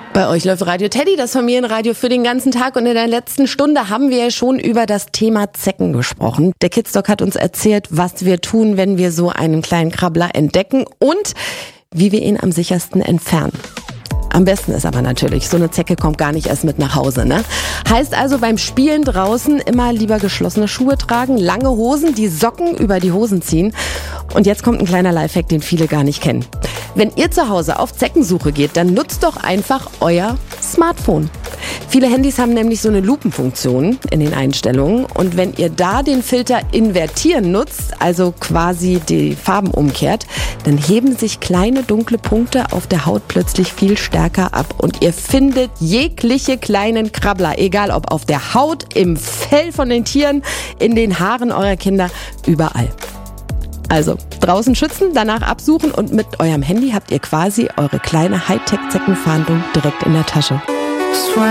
Bei euch läuft Radio Teddy, das Familienradio für den ganzen Tag. Und in der letzten Stunde haben wir ja schon über das Thema Zecken gesprochen. Der Kidsdoc hat uns erzählt, was wir tun, wenn wir so einen kleinen Krabbler entdecken und wie wir ihn am sichersten entfernen. Am besten ist aber natürlich, so eine Zecke kommt gar nicht erst mit nach Hause, ne? Heißt also beim Spielen draußen immer lieber geschlossene Schuhe tragen, lange Hosen, die Socken über die Hosen ziehen. Und jetzt kommt ein kleiner Lifehack, den viele gar nicht kennen. Wenn ihr zu Hause auf Zeckensuche geht, dann nutzt doch einfach euer Smartphone. Viele Handys haben nämlich so eine Lupenfunktion in den Einstellungen. Und wenn ihr da den Filter invertieren nutzt, also quasi die Farben umkehrt, dann heben sich kleine dunkle Punkte auf der Haut plötzlich viel stärker ab. Und ihr findet jegliche kleinen Krabbler, egal ob auf der Haut, im Fell von den Tieren, in den Haaren eurer Kinder, überall. Also draußen schützen, danach absuchen und mit eurem Handy habt ihr quasi eure kleine Hightech-Zeckenfahndung direkt in der Tasche.